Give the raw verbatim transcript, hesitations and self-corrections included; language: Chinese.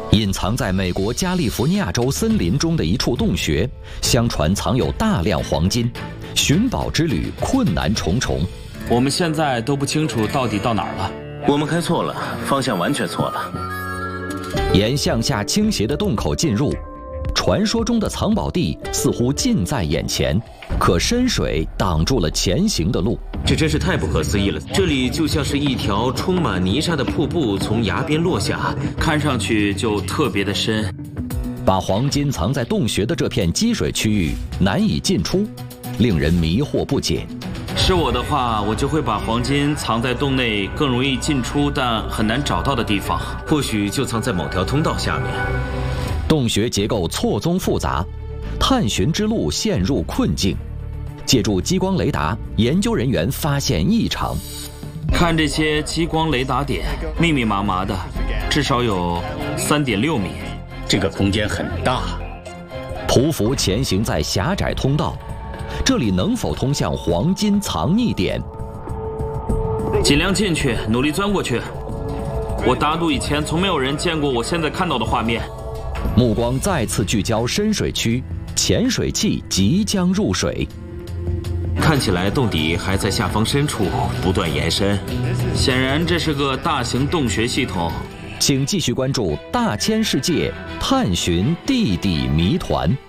隐藏在美国加利福尼亚州森林中的一处洞穴，相传藏有大量黄金，寻宝之旅困难重重。 我们现在都不清楚到底到哪儿了。 我们开错了，方向完全错了。 沿向下倾斜的洞口进入，传说中的藏宝地似乎近在眼前，可深水挡住了前行的路。 这真是太不可思议了！这里就像是一条充满泥沙的瀑布从崖边落下， 看上去就特别的深。 把黄金藏在洞穴的这片积水区域难以进出，令人迷惑不解。 是我的话，我就会把黄金藏在洞内更容易进出但很难找到的地方， 或许就藏在某条通道下面。 洞穴结构错综复杂，探寻之路陷入困境。借助激光雷达，研究人员发现异常。 看这些激光雷达点，密密麻麻的，至少有 三点六米。 这个空间很大。 匍匐前行在狭窄通道，这里能否通向黄金藏匿点？ 尽量进去，努力钻过去。我打赌以前从没有人见过我现在看到的画面。 目光再次聚焦深水区，潜水器即将入水。 看起来洞底还在下方深处不断延伸， 显然这是个大型洞穴系统。 请继续关注《大千世界》，探寻地底谜团。